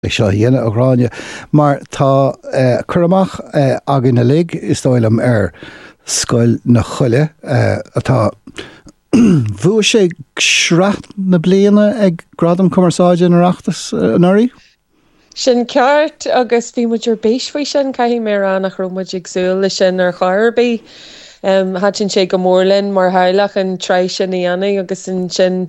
seo dhéine aráine mar tá churamach agin na lig is dóilm scoil na chuile atá bhua sé sreacht na bliana ag gradam cumarsáide an reachtas an Sin ceart agus bhí muidir béisfuoi sin caihí mé an nach romuid agsúil sin ar chairbí. Had sin sé go mórlinn mar heilech an treis sin íana agus sin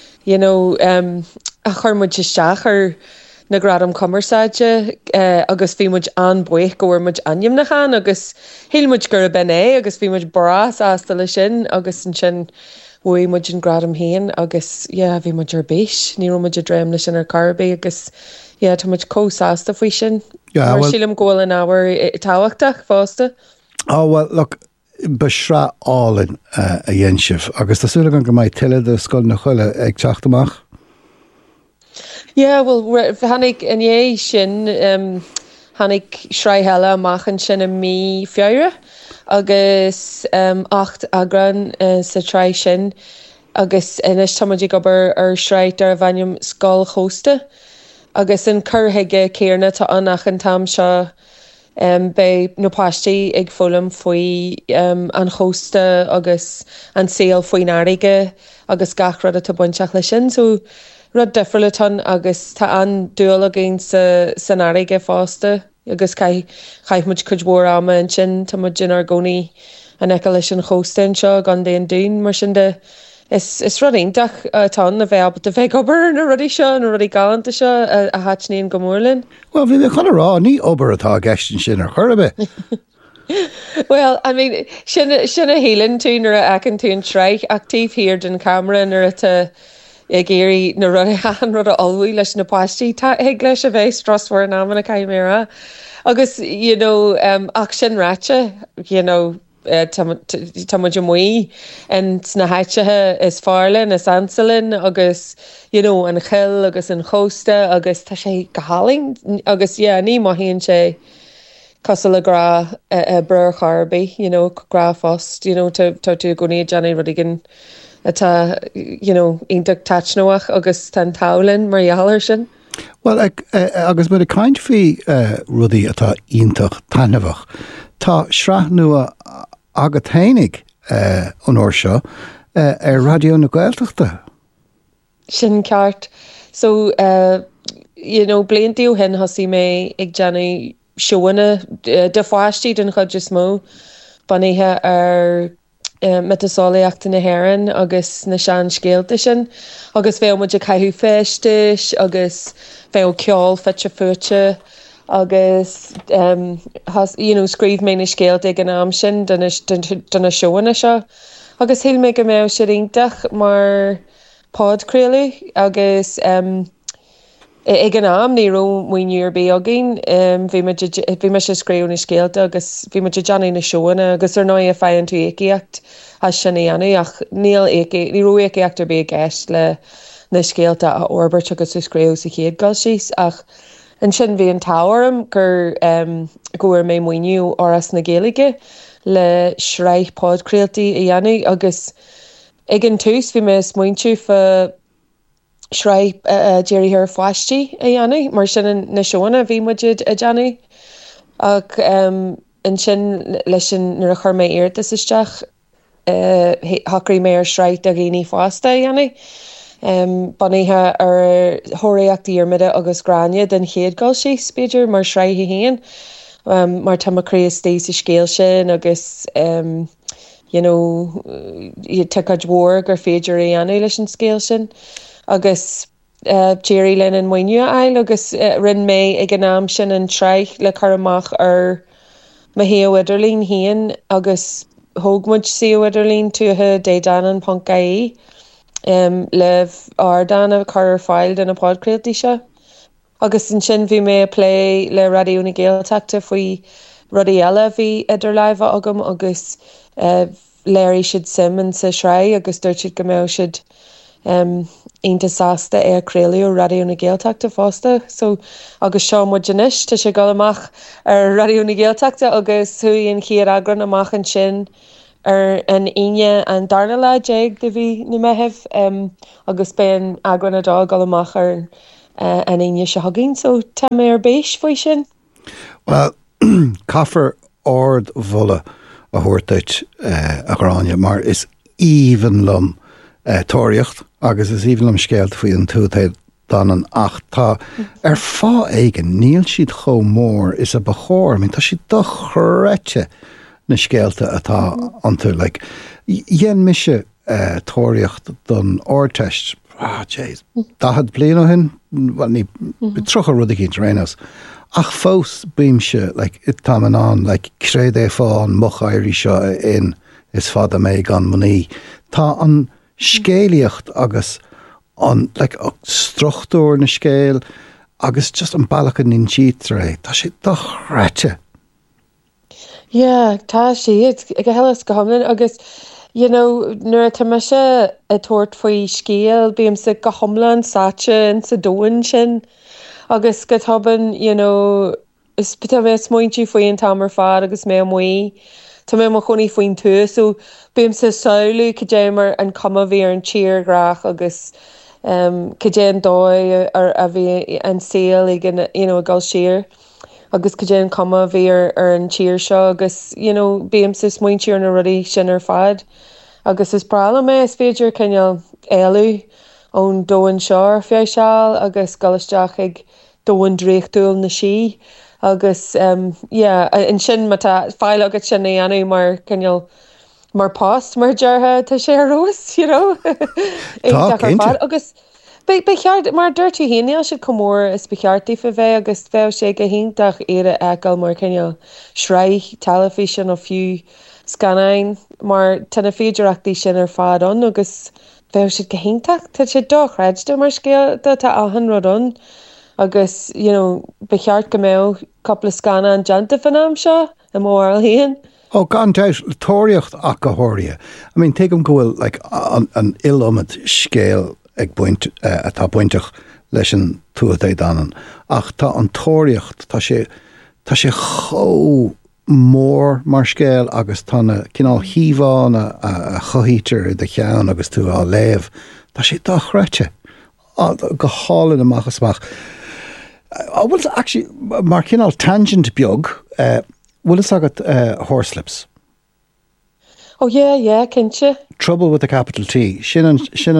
a chuirmuid isteach ar na gradam cumarsáide agus bhí muid an buich go bhfuir muid aim nach chan agus hílmuid gur ben é agus bhí muid brás astal lei sin agus sin bhui muid an gradam héin agus bhí muid ar béis ní muid a dreim lei sin ar carbé agus tá muid cósásta faoi sin mar sílam ggóil an áhar táhachtach fásta. Well, look, besra álinn a dhéensih agus tásúla an go mbeidh tiile de scoil na chuile ag teachtamach? Well, hannig in é sin hannig sreithheile amachchan sin a mí fiire agus 8 agran sa treis sin agus inis táidir gobar ar sreit ar bhainm scáil chósta agus an curthaige céarna tá annach an tam seo bei napáistí ag fólam faoi an chósta agus an saoil faoin airige agus gachrad a tá buinteach lei sin, so rud defriúlaton agus tá an dúil a gén san airige fásta agus chaith muid chudhór ama an sin tá muid gin ar gcónaí an eice leis an chósta an seo gan déon dún mar sin de is rud ionach tá a bheith de bheith obair na rudí seo na rudí galanta seo a háitníon go mórlinn. Well, bhí chunará ní obair atá gastin sin ar churbe. Well, I mean, sinna hélann tún ar a ecinn tún treich actív hir den camera ar a géirí na rud an rud a olbhí leis na páistí tá ag leis a bheith strasfuir an amna caiimera agus ach sin ráte tá muid muí an sna háitethe is fearlinn is ansalinn agus an chill agus an chósta agus tá sé go háling agus ní maithíonn sé cosal le gra brr charbí gra fast tá tú goníad Johnny rudigin atá ionach taitnóach agus tan tálinn mar dheallir sin. Well, agus bud a caiint fí rudaí atá ionach tainmhach tá sreath nua agathénig an uair seo ar radio na Gaeltachta. Sin ceart. So bliantíú hen hasí mé ag Johnny seoine de fáistí den chud is mó baníthe ar metasálaíochta na hÉireann agus na sean scéalta sin agus bheith muid a caiithú féistis agus bheith ceáil feitte fuite agus scríb mé na scéalta ag an am sin donna seoine seo agus hil mé go mé sé ionach mar podcréalaí agus ag an am ní rom muoinúor bí agin bhí me se scríú na scéalta agus bhí me Johnny na seoine agus ar 9 a féann tú éiciacht a sinna dhéanú ach ní ro éiciacht ar bí a gceist le na scéalta a orbert agus is scríú sa chéad gáil síos ach an sin bhí an táhairm gur goir mé muoinú áras na Gaeilge le sreith podcréaltaí a dhéanú agus ag an tús bhí me smuointú fa sreith Jerry hir fáistí a dhéanú mar sin na seoine bhí muid a dhéanú ach an sin leis sin nuair a chur mé iartas isteach thacraí mé ar sreith a géí fásta a dhéanú. Baníthe ar thoraíochtaí armide agus gráine den chéad gáil síos beidir mar sreithe héin mar tamacré Stacey scéal sin agus tucad mhór gur féidir a dhéanú leis an scéal sin agus Jerry linn an muoinú eil agus rinn mé ag an am sin an treich le churamach ar Maheo Idirlín héin agus thógmuid Seo Idirlín túthe dédanan Poncaí le ardana chur fáil den na podcréaltaí seo. Agus an sin bhí mé play le radio na Gaeltachta faoi rudí eile bhí idir leibh agam agus léirí siad sim sa sreith agus dúirt siad go mbeadh siad ionta sásta ar créalaí radio na Gaeltachta fásta. So agus seo muidirnis tá sé gal amach ar radio na Gaeltachta agus thuíonn chiad agran amach an sin ar an aine an darna le déag de bhí na meheh agus ben agran adá gal amach ar an aine se hagin, so tá mé ar béis faoi sin. Well, caafar ord bhulla a thuirteid a gráine, mar is íhanlum tóireacht agus is íhanlum scéalt faoi an tútaid danan ach tá ar fá éigen níl siad chomh mór is a bachór, tá siad do chreite na scéalta atá antu, like, dhéan mise tóireacht don orteist, jeez, dahad blian ó hin, ní troch a rud a cinn rénas. Ach fós bíimse, like, it taman an, like, créad é fáin moch éirí seo in is fada mé gan muní. Tá an scéalaíocht agus an, like, struchtúr na scéal agus just an bailach an intíre, tá sé do chreite. Yeah, tá siad go helas go hamlin agus nuair tá me se a tuairt faoi scéal bíam sa go hamlan sáte in sa dóin sin agus go taban is bit mé smointí faoin tamar fad agus mé muí tá mé mo choní faoin tú so bíam sa saoú cédémar an cuma bhí ar an tír grach agus cédé an dóid ar a bhí an saoil ag a gáil siar. Agus cédé an cuma bhí ar an tír seo agus bíam sa smointíar na rudí sin ar fad. Agus is brala mé is féidir cinneal éalú ón dóin seo ar fé seáil agus galisteach ag dóin dréchtúil na sí. Agus in sin mata fáil agad sin é anú mar cinneal mar post mar deartha tá sé arrós, agus Becheart mar dúirtí héine se commór is becheartí fa bheith agus bheith sé go hiintach éire eáil mar cinneal sreich television ó fiú scanáin mar tanna féidirachtaí sin ar fádon agus bheith si go hiintach tá sé dochreidú mar scéal tá ahan rodon agus becheart go mé coppla scana an janta fanam seo a mór híon. Oh, gan tóireacht ach go háirithe. I mean, take go bhfuil like an ilomad scéal ag buint atá buinteach leis an tútaid danan. Ach tá an tóireacht tá sé cho mór mar scéal agus tána cinál híomháin a chohítar de cheann agus tú á léamh. Tá sé do chreite go hálan amachchasmach. Bhfuil actually mar cinál tangent beag bhfuil is agat horslips. Oh yeah, cinse. Trouble with the capital T. Sin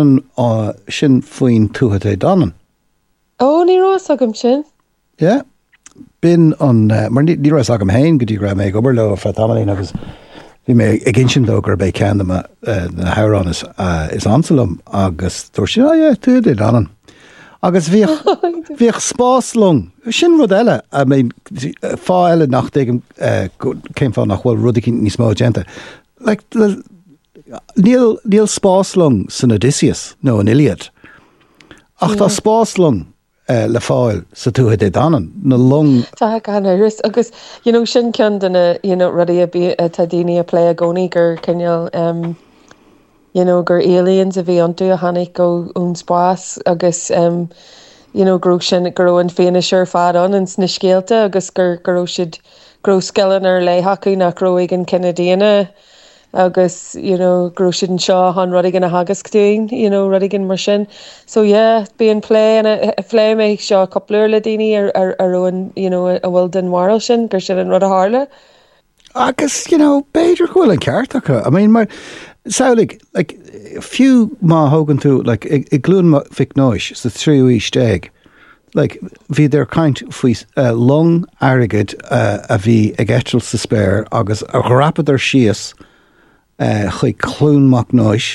faoin tútaid danan. Oh, ní rás agam sin. Yeah. Bin an mar ní rás agam hain go dtí ra mé gobar le fe tamlín agus bhí mé ag insin dó gur bé cean na hairán is ansalum agus dúir sin tútaid danan. Agus bhíoh spáslung sin rud eile a mé fá eile nach céim fá nach bhfuil rudí níos mó genta. Like níl spáslung san Odysseus nó an Iliad. Ach tá spáslung le fáil sa tútaid danan na lung. Tá gan iris agus sin cean duna rudí a tá daoine a plé a gcónaí gur cinneal gur aliens a bhí antú a hanig go ún spás agus grú sin gur an féine seir fad an sna scéalta agus gur siad grú scellan ar léthaú nach roiig an Canadiana agus grú siad an seo an rudig an a hagas ctúin rudig an mar sin. So bíon plé an a phlé mé seo coplúir le daoine ar roin a bhfuil den maril sin gur sin an rud a hála. Agus beidir chfuil an ceart acha. I mean mar saolig like fiú má hogan tú like ag glún fic nóis sa tríú steig. Like bhí der kaint faoi long airgid a bhí ag etil sa spéir agus a rapidar sias chuig clúnmach nóis.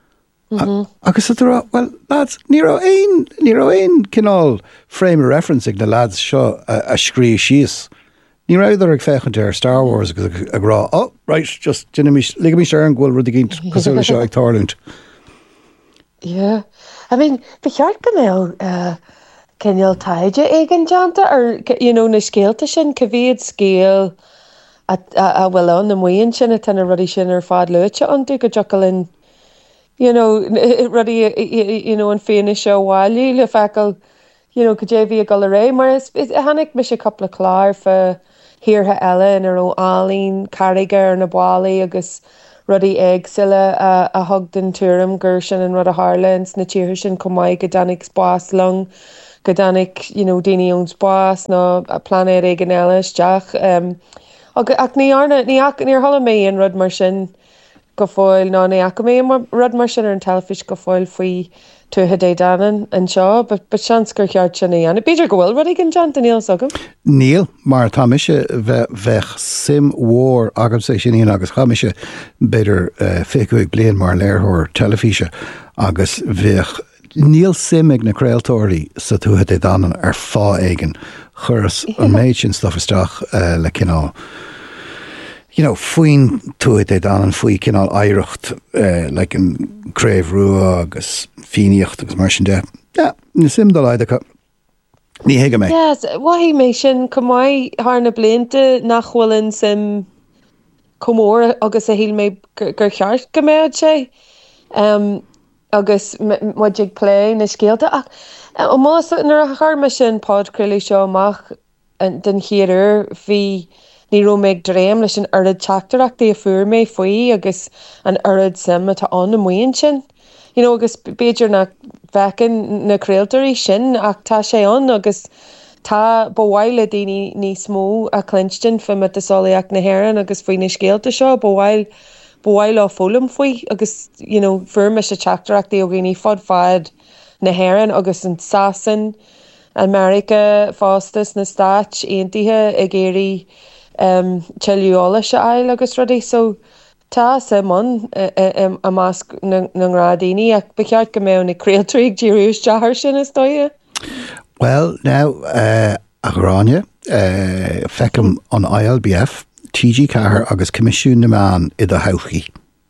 Agus well lads ní raibh aon cinál frame of reference ag na lads seo a scrí sias. Ní raibh ag fechan ar Star Wars agus a grá right just ligamí sé an ghfuil rudí gint cosúla seo ag tarlúnt. Yeah. I mean, becheart go mé cinneal taide ag an deanta ar na scéalta sin cohíad scéal a bhfuil an na muon sin a tanna rudí sin ar fad luite antú go jocalinn rudí an féine seo bháilú le fecail go dé bhí a gal ré mar is hanig me sé coppla chláir fa hiortha eile in ar ó álín carige ar na bhálaí agus rudí éagsile a thug den túram gur sin an rud a hála ins na tíir sin comáid go danig spás lung godanig, daine ons bás ná a planéir ag an eiles deach. Ach níor thola mé an rud mar sin go fáil ná ní acha mé rud mar sin ar an telefís go fáil faoi tuthe é danan an seo, but seans gur cheart sin í anna. Beidir go bhfuil rud ag an John Níl agam? Níl, mar tá mise bheith sim mhór agam sé sin íon agus chamise beidir 50 bliain mar léirthóir telefíse agus bheith níl sim ag na creaaltóirí sa tuthe é danan ar fá aigen churas an méid sin stofasteach le cinál. Faoin tuaid é danan faoi cinál éireacht le an craobh rua agus fíneocht agus mar sin de. Ní sim dá leidecha. Ní héige mé. Yes, wahí mé sin cumáid thna blianta nach bhfuiln sim comór agus a híl mé gur cheart go méid sé. Agus muid ag plé na scéalta. Más nar a chuirrma sin podcrilí seo amach den chéidir bhí ní ro méid dréim leis an orid teachtarachtaí a fuair mé faoi agus an orid sim atá an muon sin. Agus beidir na bhecin na creaaltarí sin ach tá sé an agus tá bhhaile daoine níos mó a clinstin fa mit asálaíach na hhéireann agus faoi na scéalta seo bhhail á fólam faoi agus fuair me se teachtarachtaí ó ghaoine fad na hhéireann agus an sasan America fástas na Stát aontaithe i géirí teiliúla se eil agus rudí so tá sa man a más na ngradaoine ach becheart go mé na creaaltarí díúis dethir sin is dóide? Well, now a gráine fecum an ILBF TG Cahar agus Comisiún na Man I do Hauchi.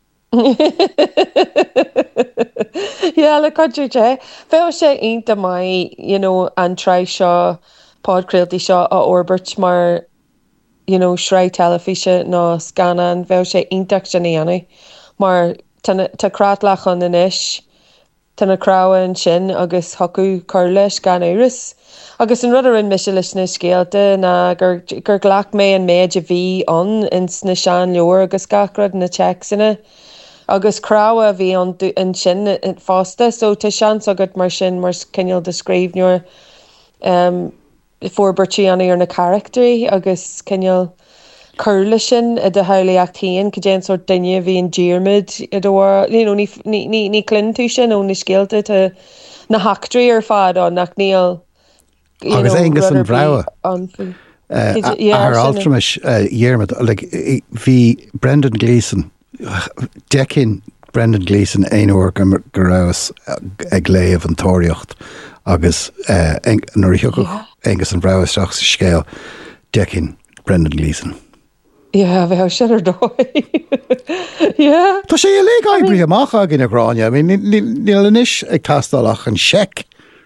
Le codú sé. Fé sé ionta mai, an trai seo podcréaltaí seo a orbert mar shrei telefíse ná scanan bheith sé ionteach sin íana. Mar tá crátlach an inis, tána cráin sin agus hocu chuir leis gan éiris. Agus an rudarin mis leis na scéalta na gur ghlach mé an méid a bhí an ins na sean leor agus gacrad na teachsanna. Agus cráha bhí an sin fásta, so tá seans agad mar sin mar cinneal descríbneoir forbertí anna ar na characterí agus cinneal curla sin a de haolaíachtaíon go déan sort duine bhí an díirmid i dóir ní clin tú sin ó na scéalta na hactraí ar fad an nach níl agus agus an bhráha ar altramis dhéirmid bhí Brendan Gleeson decin Brendan Gleeson éonúir go raibh ag léamh an tóireacht agus nuair thugadh agus an bhráisteach sa scéal decin Brendan Gleeson. Bheith sin ar dóid. Tá sé a lé gaibrí amach a gin aráine, níl inis ag tastalach an seic.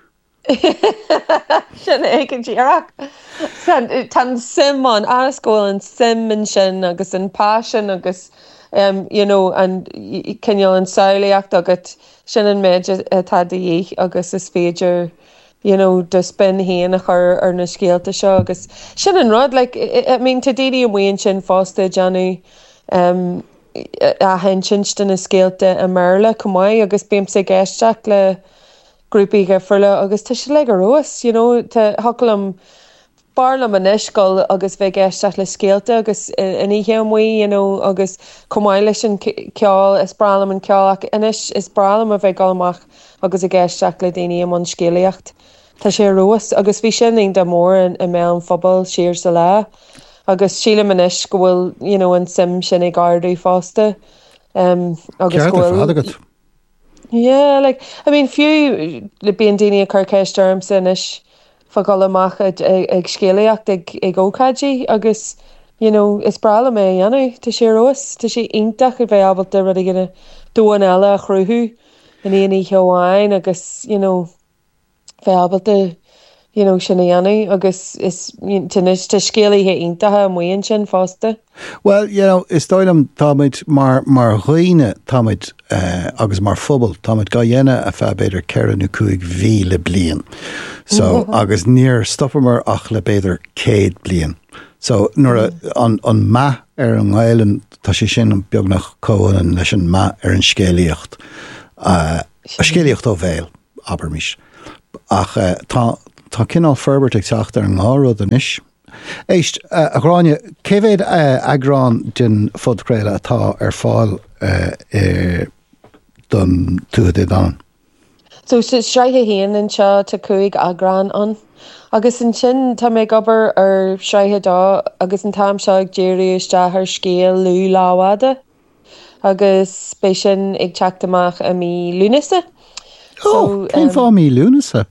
Sin ag an tíarach. Tá sim an ascóil an sim an sin agus an passion agus and cinneal an saolaíocht agat sin an méid atá daí agus is féidir de spin héana a chur ar na scéalta seo agus sin an rud tá daoine amhaon sin fásta Johnny a hen sin na scéalta a merla cumáid agus bíam sé gaiisteach le grúpaí go furla agus tá sé le go rois tá hocalam barlam an iscoil agus bheith gaiisteach le scéalta agus in ihe muí agus cumáid leis an ceáil is bralam an ceáil ach inis is bralam a bheith galmach agus a gaiisteach le daoine am an scéalaíocht. Tá sé rois agus bhí sin ag de mór in mé an phobal siar sa le agus síle man is go bhfuil an sim sin ag gardaí fásta agus bhfuil fiú le bíon daoine a chucéistem sin is fa golamach ag scéalaíocht ag ócáidí agus is brala mé dhéanú tá sé rois tá sé ionteach a bheith ábalta rud gine dúan eile a chrúthú in éanaí cheomháin agus bheith ábalta sin a dhéanú agus is tá scéalaíthe iontathe amhaon sin fásta. Well, is dóilm táid mar dhaoine táid agus mar phobal táid ga dhéine a febéidir ceanú cuaig bhí le blian. So agus níor stoppamar ach le béidir 100 blian. So nuair an math ar an gáileann tá sé sin an beagnach cóhain leis an math ar an scéalaíocht. A scéalaíocht ó bhéil, aber mis. Ach tá cinál ferbert ag teach ar an ngárad an isis. Éist, a gráine, céhéad agrán den fudcréile atá ar fáil don tuaid an? So sreithe héan an seo tá cuaig agrán an. Agus an sin tá mé gobar ar sreithe dá agus an tam seo ag déirí isteach ar scéal lú láhada. Agus bé sin ag teachtamach a mí lúnasa. Cén fá mí lúnasa?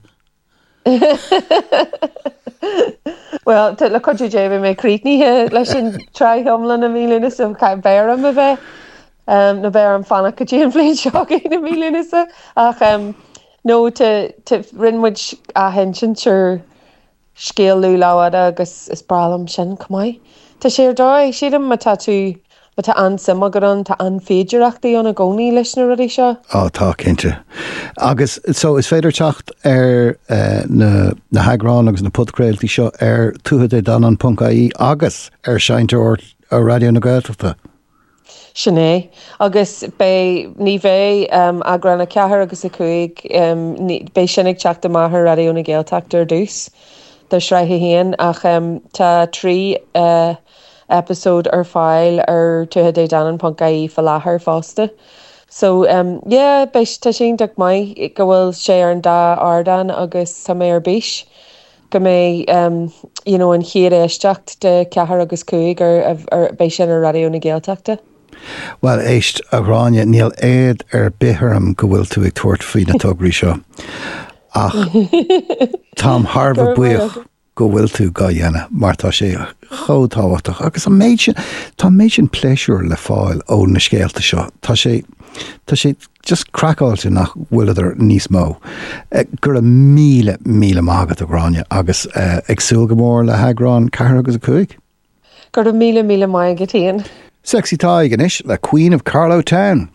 Well, le coidú déibh mé críicníthe leis sin treitheomlan a mí lúnasa cai béram a bheith. Na béar an fanna go dtíon bblion seo na mí lúnasa. Ach nó te rinmuid a hen sin seir scéal lú láhada agus is bralam sin cumáid. Tá sé ar dóid siad am tá tú tá an sama go an tá an féidirachtaí an a gcónaí leis na rudí seo. Tá cinnte. Agus so is féidir teacht ar na hagrán agus na pudcréaltaí seo ar tuaidédanan.ie agus ar seinteoir a radio na Gaeltachta. Sinné, agus ní bheith agran na cethir agus a chuig bé sinnig teachta maithair radio na Gaeltachta ar dús. Tá sreithe héan ach tá trí episode ar fáil ar tuaidédanan.ie fa láthair fásta. So, tá sin deag mai go bhfuil sé ar an dá ardan agus tá mé ar bís. Go mé an chéad éisteacht de cethir agus cuaig ar bé sin ar radio na Gaeltachta. Well, éist a gráine níl éad ar bitharm go bhfuil tú ag tuairt faoi na tugraí seo. Ach, tám Harbh buíoch go bhfuil tú ga dhéana, mar tá sé chotáhaach. Agus tá méid sin pléisiúr le fáil ó na scéalta seo. Tá sé just crackáilte nach bhfuileidir níos mó. Gur a míle mágad a gráine agus agsúil go mór le hagrán cethir agus a cuaig? Gur a míle mágad tíon. Sexy tá inis le Queen of Carlow Town.